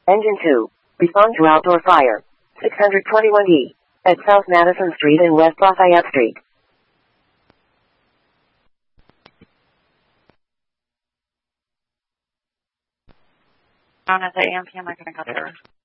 Engine 2. Respond to outdoor fire. 621D. At South Madison Street and West Lafayette Street. At the AM/PM, I couldn't cut there.